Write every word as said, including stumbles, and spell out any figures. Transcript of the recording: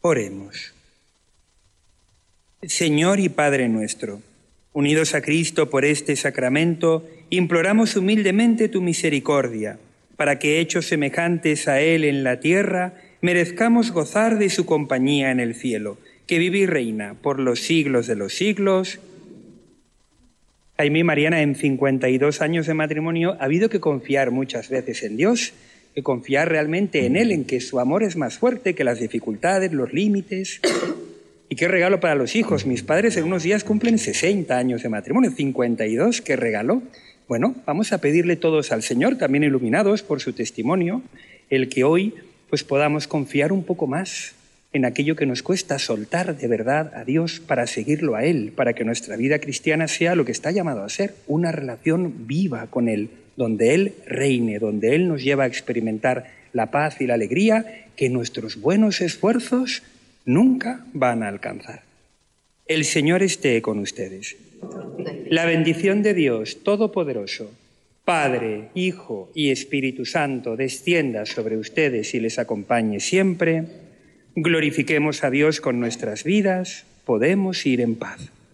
Oremos. Señor y Padre nuestro, unidos a Cristo por este sacramento, imploramos humildemente tu misericordia, para que, hechos semejantes a Él en la tierra, merezcamos gozar de su compañía en el cielo, que vive y reina por los siglos de los siglos. Jaime y Mariana, en cincuenta y dos años de matrimonio, ha habido que confiar muchas veces en Dios, que confiar realmente en Él, en que su amor es más fuerte que las dificultades, los límites. Y qué regalo para los hijos. Mis padres en unos días cumplen sesenta años de matrimonio, cincuenta y dos, qué regalo. Bueno, vamos a pedirle todos al Señor, también iluminados por su testimonio, el que hoy pues podamos confiar un poco más en aquello que nos cuesta soltar de verdad a Dios para seguirlo a Él, para que nuestra vida cristiana sea lo que está llamado a ser, una relación viva con Él, donde Él reine, donde Él nos lleva a experimentar la paz y la alegría que nuestros buenos esfuerzos nunca van a alcanzar. El Señor esté con ustedes. La bendición de Dios Todopoderoso, Padre, Hijo y Espíritu Santo, descienda sobre ustedes y les acompañe siempre. Glorifiquemos a Dios con nuestras vidas, podemos ir en paz.